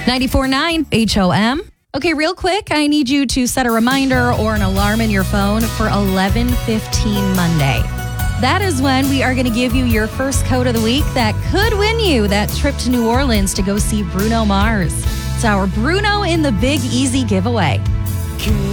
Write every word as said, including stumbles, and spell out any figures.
ninety-four point nine H O M. Okay, real quick, I need you to set a reminder or an alarm in your phone for eleven fifteen Monday. That is when we are going to give you your first code of the week that could win you that trip to New Orleans to go see Bruno Mars. It's our Bruno in the Big Easy giveaway.